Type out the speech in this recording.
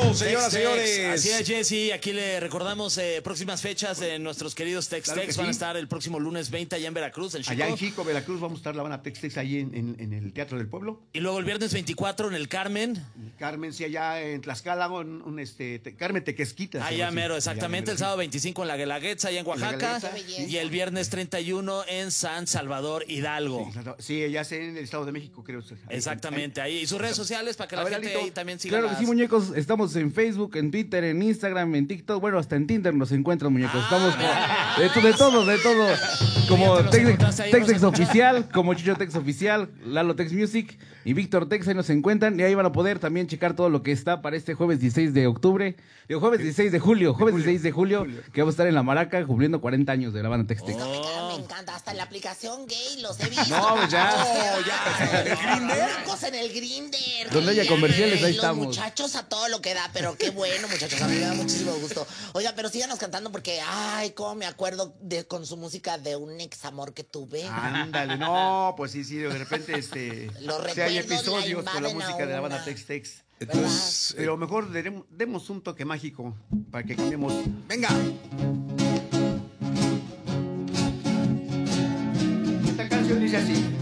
roll, señoras y señores. Así es, Jesse. Aquí le recordamos próximas fechas de nuestros queridos Tex-Tex. Claro que Van a sí. estar el próximo lunes 20 allá en Veracruz, en Chico. Allá en Chico, Veracruz, vamos a estar la banda Tex-Tex ahí en el Teatro del Pueblo. Y luego el viernes 24 en el Carmen. Carmen, sí, allá en Tlaxcala, Carmen Tequesquita. Allá mero, exactamente. El sábado 25 en la Guelaguetza, allá en Oaxaca. Guelaguetza. Y el viernes 31 en San Salvador Hidalgo. Sí, ya sé, en el Estado de México, creo. Exactamente, ahí. Y sus redes sociales para que la A ver, gente Alito. ahí también siga. Claro que sí, muñecos. Estamos en Facebook, en Twitter, en Instagram, en TikTok. Bueno, hasta en Tinder nos encuentran, muñecos. Estamos de todo. Como Ya te los encontraste ahí, Tex-Tex nos Oficial, como Chicho Tex Oficial, Lalo Tex Music y Víctor Tex. Ahí nos encuentran. Y ahí van a poder también checar todo lo que está para este jueves 16 de octubre. Digo, jueves 16 de julio. Jueves 16 de julio, que vamos a estar en La Maraca cumpliendo 40 años de la banda Tex-Tex. No, me encanta. Hasta en la aplicación gay los he visto. No, pues ya. ¿En el Grindr? Locos en el Grindr. Donde haya comerciales, ahí Los estamos. muchachos a todo lo que da, pero qué bueno, muchachos. A mí me da muchísimo gusto. Oiga, pero síganos cantando porque, ay, cómo me acuerdo con su música de un ex amor que tuve. Ándale, no, pues sí, de repente Los sí hay recuerdos episodios la con la invaden a música de la banda una. Tex-Tex. Entonces, Pero mejor demos un toque mágico para que cambiemos. Venga. Esta canción dice así.